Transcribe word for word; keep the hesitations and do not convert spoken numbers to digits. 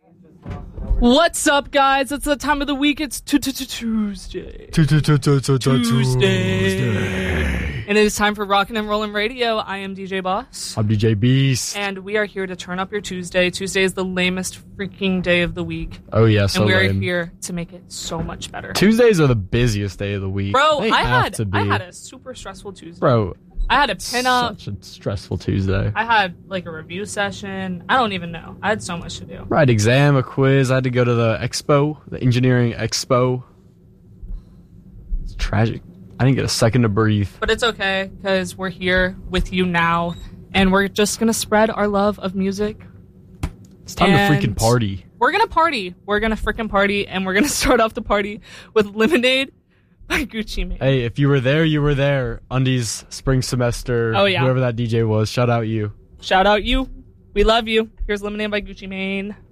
What's up, guys? It's the time of the week. It's Tuesday. Tuesday. And it is time for Rockin' and Rollin' Radio. I am D J Boss. I'm D J Beast. And we are here to turn up your Tuesday. Tuesday is the lamest freaking day of the week. Oh, yeah, so And we're lame. here to make it so much better. Tuesdays are the busiest day of the week. Bro, They I have had to be. I had a super stressful Tuesday. Bro, I had a pin up. such a stressful Tuesday. I had like a review session. I don't even know. I had so much to do. Right, exam, a quiz. I had to go to the expo, the engineering expo. It's tragic. I didn't get a second to breathe. But it's okay, because we're here with you now, and we're just going to spread our love of music. It's time And to freaking party. We're going to party. We're going to freaking party, and we're going to start off the party with Lemonade by Gucci Mane. Hey, if you were there, you were there. Undies, spring semester, Oh, yeah. whoever that D J was, shout out you. Shout out you. We love you. Here's Lemonade by Gucci Mane.